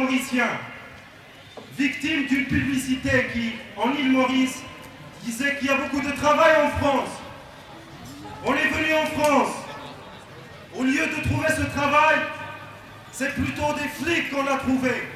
Mauricien, victime d'une publicité qui, en île Maurice, disait qu'il y a beaucoup de travail en France. On est venu en France. Au lieu de trouver ce travail, c'est plutôt des flics qu'on a trouvé.